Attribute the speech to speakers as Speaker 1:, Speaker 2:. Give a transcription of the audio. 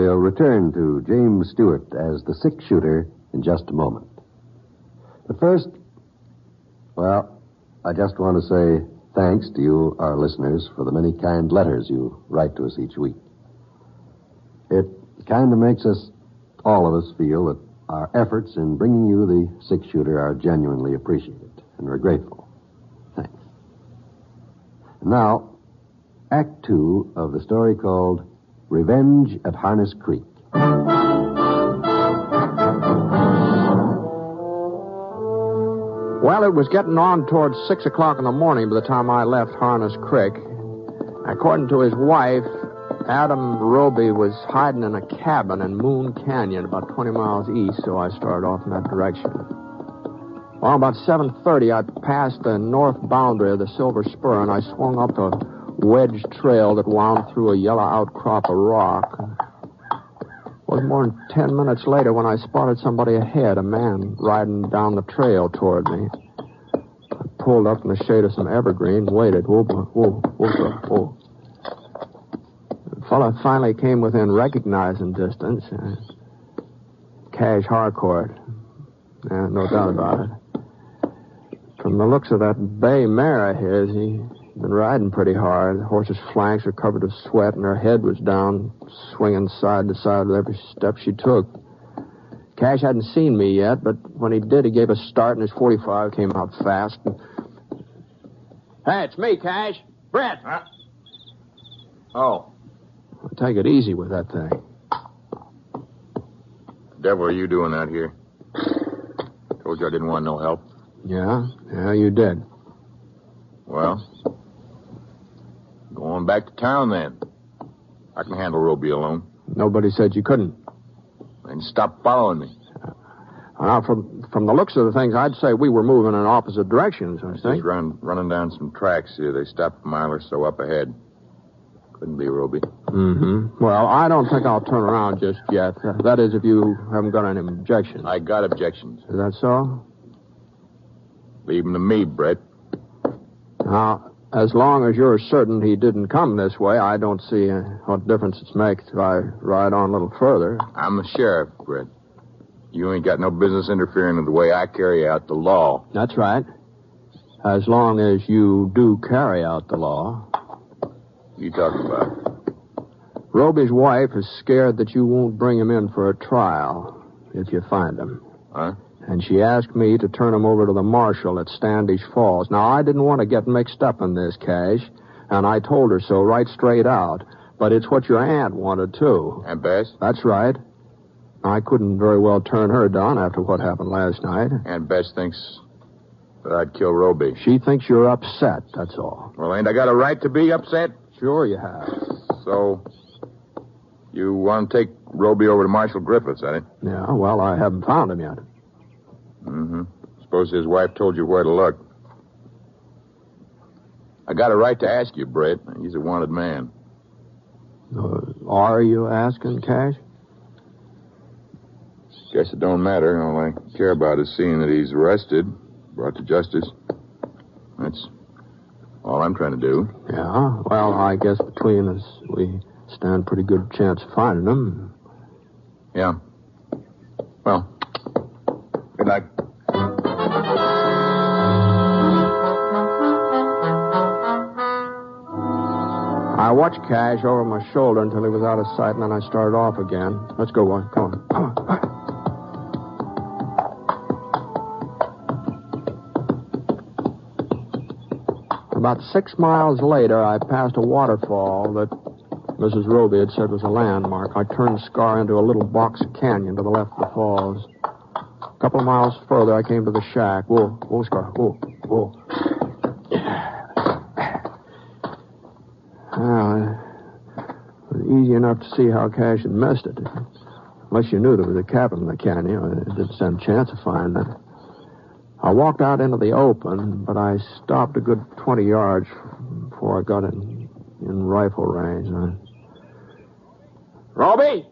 Speaker 1: We'll return to James Stewart as the six-shooter in just a moment. But first, well, I just want to say thanks to you, our listeners, for the many kind letters you write to us each week. It kind of makes us, all of us, feel that our efforts in bringing you the six-shooter are genuinely appreciated, and we're grateful. Thanks. And now, Act 2 of the story called Revenge at Harness Creek.
Speaker 2: Well, it was getting on towards 6 o'clock in the morning by the time I left Harness Creek. According to his wife, Adam Roby was hiding in a cabin in Moon Canyon about 20 miles east, so I started off in that direction. Well, about 7:30, I passed the north boundary of the Silver Spur, and I swung up a wedge trail that wound through a yellow outcrop of rock. It wasn't more than 10 minutes later when I spotted somebody ahead, a man riding down the trail toward me. I pulled up in the shade of some evergreen and waited. Whoa. The fellow finally came within recognizing distance. Cash Harcourt. Yeah, no doubt about it. From the looks of that bay mare of his, he'd been riding pretty hard. The horse's flanks were covered with sweat, and her head was down, swinging side to side with every step she took. Cash hadn't seen me yet, but when he did, he gave a start, and his .45 came out fast. Hey, it's me, Cash. Brett. Huh? Oh. Take it easy with that thing.
Speaker 3: The devil are you doing out here? Told you I didn't want no help.
Speaker 2: Yeah, you did.
Speaker 3: Well, go on back to town then. I can handle Roby alone.
Speaker 2: Nobody said you couldn't.
Speaker 3: Then stop following me.
Speaker 2: Now, from the looks of the things, I'd say we were moving in opposite directions, I think.
Speaker 3: Just running down some tracks here. They stopped a mile or so up ahead. Couldn't be Roby.
Speaker 2: Mm-hmm. Well, I don't think I'll turn around just yet. That is, if you haven't got any objections.
Speaker 3: I got objections.
Speaker 2: Is that so?
Speaker 3: Leave them to me, Brett.
Speaker 2: Now, as long as you're certain he didn't come this way, I don't see what difference it makes if I ride on a little further.
Speaker 3: I'm the sheriff, Brett. You ain't got no business interfering with the way I carry out the law.
Speaker 2: That's right. As long as you do carry out the law.
Speaker 3: What you talking about?
Speaker 2: Roby's wife is scared that you won't bring him in for a trial if you find him.
Speaker 3: Huh?
Speaker 2: And she asked me to turn him over to the marshal at Standish Falls. Now, I didn't want to get mixed up in this, Cash, and I told her so right straight out. But it's what your aunt wanted, too.
Speaker 3: Aunt Bess?
Speaker 2: That's right. I couldn't very well turn her down after what happened last night.
Speaker 3: Aunt Bess thinks that I'd kill Roby.
Speaker 2: She thinks you're upset, that's all.
Speaker 3: Well, ain't I got a right to be upset?
Speaker 2: Sure you have.
Speaker 3: So, you want to take Roby over to Marshal Griffiths, eh?
Speaker 2: Yeah, well, I haven't found him yet.
Speaker 3: Mm-hmm. Suppose his wife told you where to look. I got a right to ask you, Brett. He's a wanted man.
Speaker 2: Are you asking, Cash?
Speaker 3: Guess it don't matter. All I care about is seeing that he's arrested, brought to justice. That's all I'm trying to do.
Speaker 2: Yeah, well, I guess between us, we stand a pretty good chance of finding him.
Speaker 3: Yeah. Well, good night.
Speaker 2: I watched Cash over my shoulder until he was out of sight, and then I started off again. Let's go, boy. Come on. About 6 miles later, I passed a waterfall that Mrs. Roby had said was a landmark. I turned the Scar into a little box canyon to the left of the falls. A couple of miles further, I came to the shack. Whoa, Scar, whoa. It was easy enough to see how Cash had missed it. Unless you knew there was a cabin in the canyon, it didn't stand a chance of finding it. I walked out into the open, but I stopped a good 20 yards before I got in rifle range.
Speaker 3: Roby?